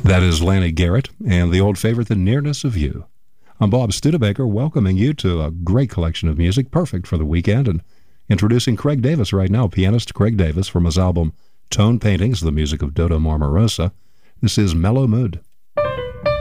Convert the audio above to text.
That is Lanny Garrett and the old favorite, The Nearness of You. I'm Bob Studebaker, welcoming you to a great collection of music, perfect for the weekend, and introducing Craig Davis right now, pianist Craig Davis, from his album Tone Paintings, the music of Dodo Marmarosa. This is Mellow Mood.